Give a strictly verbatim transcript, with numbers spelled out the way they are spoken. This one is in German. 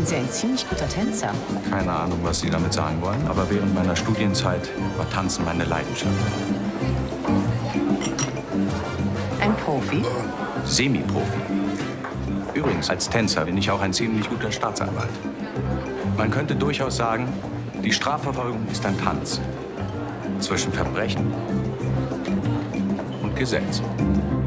Sie ein ziemlich guter Tänzer. Keine Ahnung, was Sie damit sagen wollen, aber während meiner Studienzeit war Tanzen meine Leidenschaft. Ein Profi? Semi-Profi. Übrigens, als Tänzer bin ich auch ein ziemlich guter Staatsanwalt. Man könnte durchaus sagen, die Strafverfolgung ist ein Tanz zwischen Verbrechen und Gesetz.